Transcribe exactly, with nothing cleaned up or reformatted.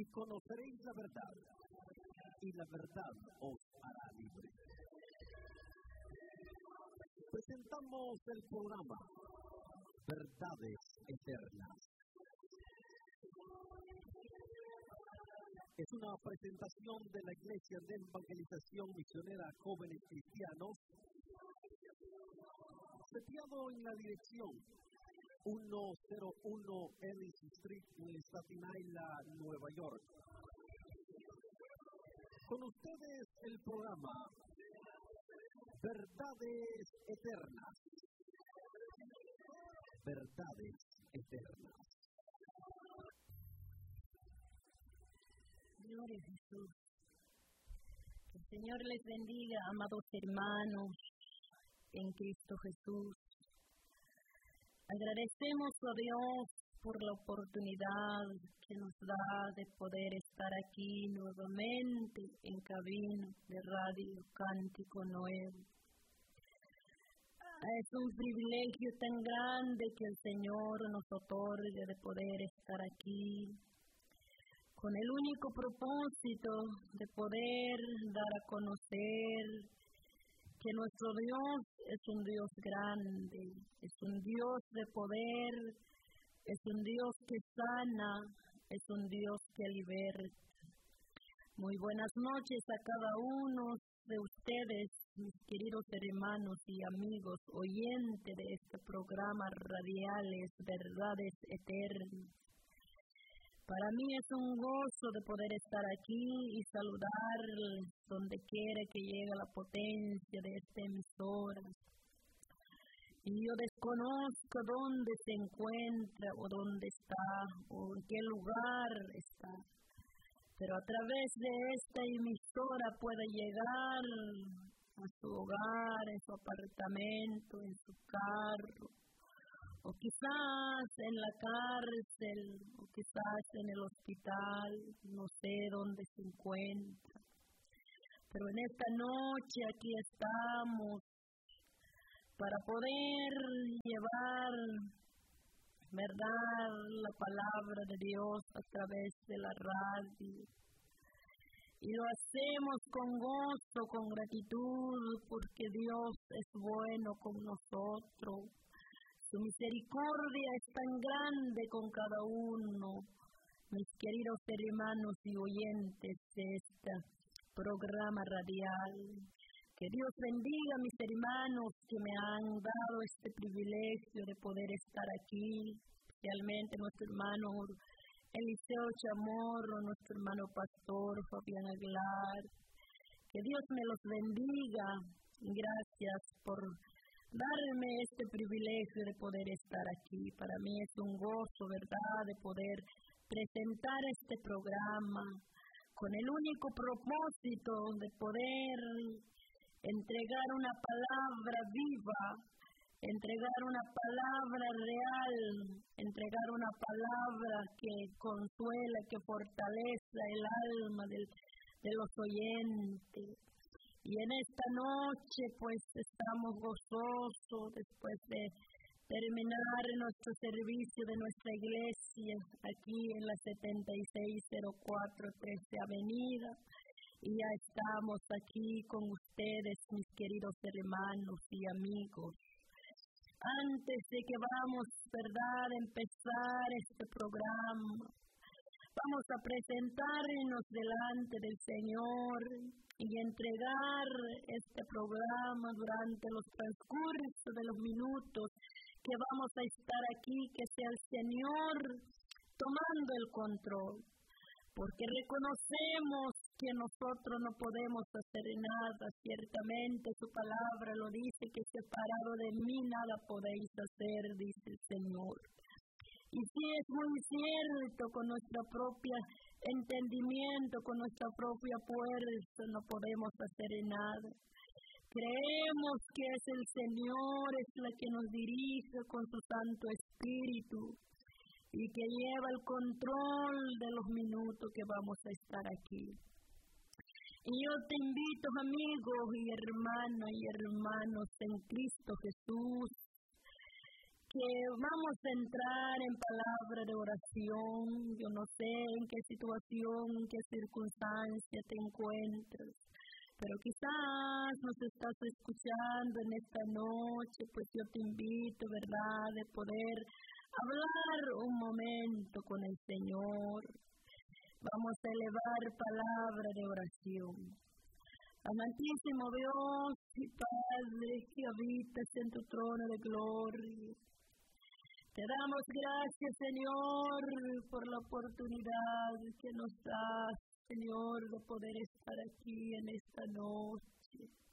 y conoceréis la verdad, y la verdad os hará libres. Presentamos el programa Verdades Eternas. Es una presentación de la Iglesia de Evangelización Misionera Jóvenes Cristianos, seteado en la dirección ciento uno Ellis Street en Staten Island, Nueva York. Con ustedes el programa Verdades Eternas. Verdades Eternas. Gloria a Jesús. Que el Señor les bendiga, amados hermanos en Cristo Jesús. Agradecemos a Dios por la oportunidad que nos da de poder estar aquí nuevamente en cabina de Radio Cántico Nuevo. Es un privilegio tan grande que el Señor nos otorgue de poder estar aquí con el único propósito de poder dar a conocer que nuestro Dios es un Dios grande, es un Dios de poder, es un Dios que sana, es un Dios que liberta. Muy buenas noches a cada uno de ustedes, mis queridos hermanos y amigos oyentes de este programa radiales Verdades Eternas. Para mí es un gozo de poder estar aquí y saludarles donde quiera que llegue la potencia de esta emisora. Y yo desconozco dónde se encuentra o dónde está o en qué lugar está. Pero a través de esta emisora puede llegar a su hogar, en su apartamento, en su carro, o quizás en la cárcel, o quizás en el hospital, no sé dónde se encuentra. Pero en esta noche aquí estamos para poder llevar, verdad, la palabra de Dios a través de la radio. Y lo hacemos con gozo, con gratitud, porque Dios es bueno con nosotros. Su misericordia es tan grande con cada uno, mis queridos hermanos y oyentes de este programa radial. Que Dios bendiga a mis hermanos que me han dado este privilegio de poder estar aquí, especialmente nuestro hermano Eliseo Chamorro, nuestro hermano pastor Fabián Aguilar. Que Dios me los bendiga. Gracias por darme este privilegio de poder estar aquí. Para mí es un gozo, ¿verdad?, de poder presentar este programa con el único propósito de poder entregar una palabra viva, entregar una palabra real, entregar una palabra que consuela, que fortaleza el alma del, de los oyentes. Y en esta noche pues estamos gozosos después de terminar nuestro servicio de nuestra iglesia aquí en la setenta y seis cero cuatro trece Avenida. Y ya estamos aquí con ustedes, mis queridos hermanos y amigos. Antes de que vamos, verdad, a empezar este programa, vamos a presentarnos delante del Señor y entregar este programa durante los transcurso de los minutos que vamos a estar aquí, que sea el Señor tomando el control, porque reconocemos que nosotros no podemos hacer nada. Ciertamente su palabra lo dice, que separado de mí nada podéis hacer, dice el Señor. Y sí, es muy cierto, con nuestro propio entendimiento, con nuestra propia fuerza no podemos hacer nada. Creemos que es el Señor, es la que nos dirige con su Santo Espíritu y que lleva el control de los minutos que vamos a estar aquí. Y yo te invito, amigos y hermanas y hermanos en Cristo Jesús, que vamos a entrar en palabra de oración. Yo no sé en qué situación, en qué circunstancia te encuentras, pero quizás nos estás escuchando en esta noche, pues yo te invito, ¿verdad?, de poder hablar un momento con el Señor. Vamos a elevar palabra de oración. Amantísimo Dios y Padre que habitas en tu trono de gloria, te damos gracias, Señor, por la oportunidad que nos das, Señor, de poder estar aquí en esta noche.